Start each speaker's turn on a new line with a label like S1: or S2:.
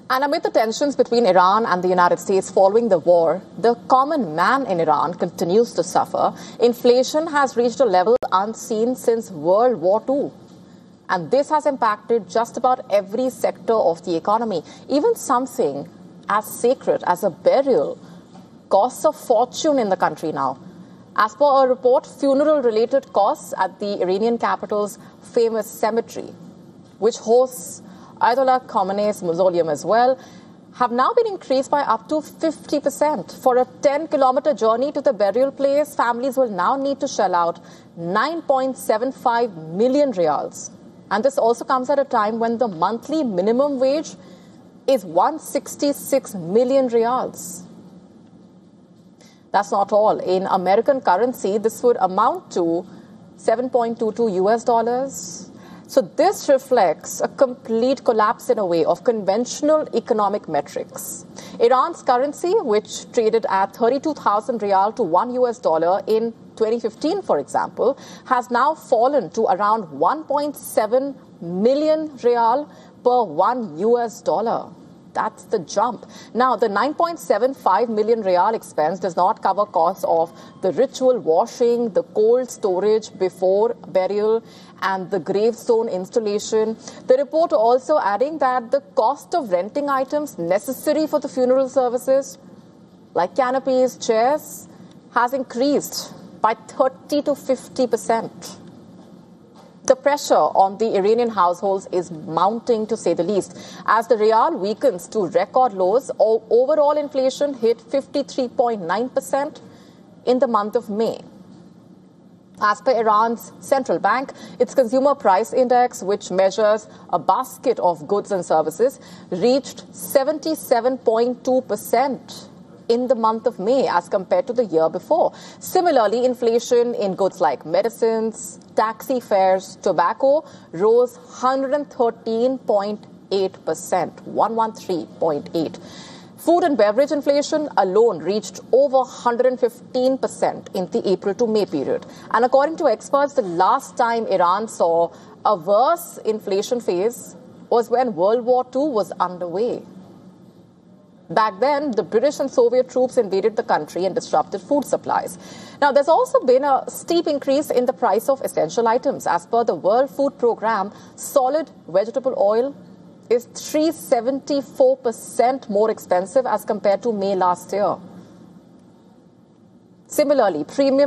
S1: And amid the tensions between Iran and the United States following the war, the common man in Iran continues to suffer. Inflation has reached a level unseen since World War II. And this has impacted just about every sector of the economy. Even something as sacred as a burial costs a fortune in the country now. As per a report, funeral-related costs at the Iranian capital's famous cemetery, which hosts Ayatollah Khamenei's mausoleum as well, have now been increased by up to 50%. For a 10-kilometer journey to the burial place, families will now need to shell out 9.75 million riyals. And this also comes at a time when the monthly minimum wage is 166 million riyals. That's not all. In American currency, this would amount to $7.22 US. So this reflects a complete collapse in a way of conventional economic metrics. Iran's currency, which traded at 32,000 riyal to $1 US in 2015, for example, has now fallen to around 1.7 million riyal per $1 US. That's the jump. Now, the 9.75 million riyal expense does not cover costs of the ritual washing, the cold storage before burial, and the gravestone installation. The report also adding that the cost of renting items necessary for the funeral services, like canopies, chairs, has increased by 30 to 50%. The pressure on the Iranian households is mounting, to say the least. As the rial weakens to record lows, overall inflation hit 53.9% in the month of May. As per Iran's central bank, its consumer price index, which measures a basket of goods and services, reached 77.2% in the month of May as compared to the year before. Similarly, inflation in goods like medicines, taxi fares, tobacco rose 113.8%, 113.8%. Food and beverage inflation alone reached over 115% in the April to May period. And according to experts, the last time Iran saw a worse inflation phase was when World War II was underway. Back then, the British and Soviet troops invaded the country and disrupted food supplies. Now, there's also been a steep increase in the price of essential items. As per the World Food Programme, solid vegetable oil is 374% more expensive as compared to May last year. Similarly, premium